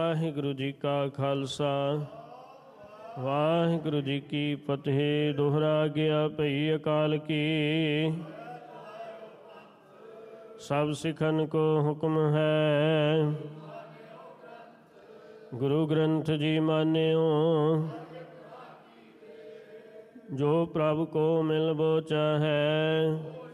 ਵਾਹਿਗੁਰੂ ਜੀ ਕਾ ਖਾਲਸਾ ਵਾਹਿਗੁਰੂ ਜੀ ਕੀ ਫਤਿਹ। ਦੋਹਰਾ ਗਿਆ ਭਈ ਅਕਾਲ ਕੀ, ਸਭ ਸਿੱਖਨ ਕੋ ਹੁਕਮ ਹੈ। ਗੁਰੂ ਗ੍ਰੰਥ ਜੀ ਮਾਨਿਓ, ਜੋ ਪ੍ਰਭ ਕੋ ਮਿਲਬੋ ਚਾਹੈ।